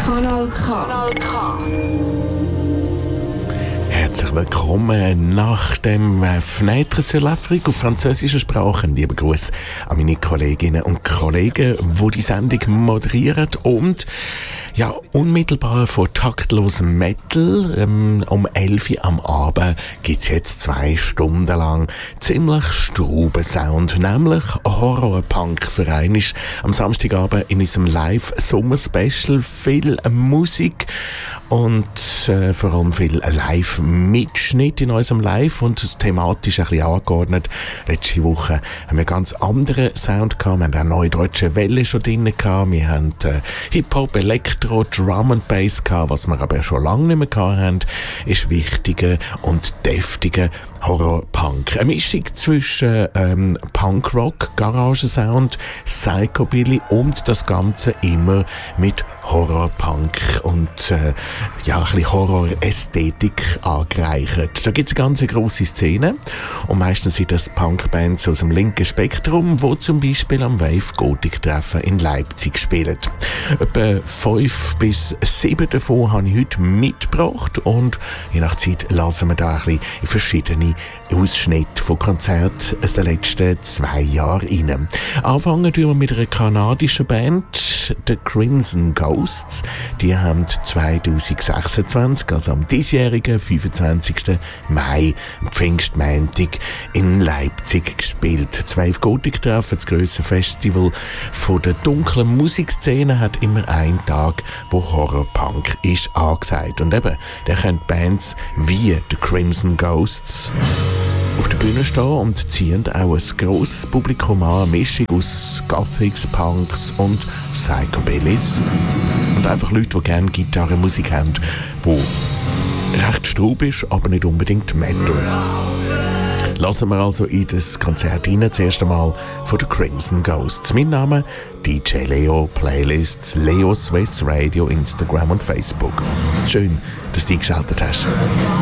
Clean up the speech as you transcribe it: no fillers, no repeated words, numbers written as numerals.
Kanal K. Kanal K. Herzlich willkommen nach dem Fenêtre sur l'Afrique auf französischer Sprache. Lieber Gruß an meine Kolleginnen und Kollegen, die die Sendung moderieren. Und ja, unmittelbar vor taktlosem Metal um 11 Uhr am Abend gibt es jetzt 2 Stunden lang ziemlich strauben Sound, nämlich Horror-Punk für einmal am Samstagabend in unserem Live-Sommer-Special. Viel Musik und vor allem viel Live-Mitschnitt in unserem Live und thematisch ein bisschen angeordnet. Letzte Woche haben wir ganz anderen Sound gehabt. Wir haben auch neue deutsche Welle schon drin gehabt. Wir haben Hip-Hop, Elektro, Drum and Bass gehabt. Was wir aber schon lange nicht mehr gehabt haben, ist wichtiger und deftiger Horror-Punk. Eine Mischung zwischen Punk-Rock, Garagensound, Psychobilly und das Ganze immer mit Horror-Punk und ja, ein bisschen Horror-Ästhetik angereichert. Da gibt es eine ganz grosse Szene und meistens sind das Punk-Bands aus dem linken Spektrum, die zum Beispiel am Wave Gothic Treffen in Leipzig spielen. Etwa 5 bis 7 davon habe ich heute mitgebracht und je nach Zeit lassen wir da ein bisschen in verschiedene Ausschnitte von Konzerten aus den letzten 2 Jahren rein. Anfangen tun wir mit einer kanadischen Band, The Crimson Ghosts. Die haben 2026, also am diesjährigen 25. Mai, Pfingstmontag in Leipzig gespielt. 2 Gothic-Treffen, das grösste Festival von der dunklen Musikszene, hat immer einen Tag, wo Horrorpunk ist angesagt. Und eben, da können Bands wie The Crimson Ghosts auf der Bühne stehen und ziehen auch ein grosses Publikum an, eine Mischung aus Gothics, Punks und Psychobillys. Und einfach Leute, die gerne Gitarrenmusik haben, die recht straub ist, aber nicht unbedingt Metal. Lassen wir also in das Konzert rein, zuerst einmal von The Crimson Ghosts. Mein Name DJ Leo, Playlists Leo Swiss Radio, Instagram und Facebook. Schön, dass du eingeschaltet hast.